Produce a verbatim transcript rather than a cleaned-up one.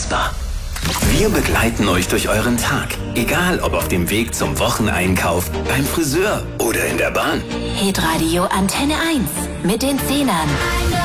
unfassbar. Wir begleiten euch durch euren Tag. Egal, ob auf dem Weg zum Wocheneinkauf, beim Friseur oder in der Bahn. Hitradio Antenne eins mit den Zehnern.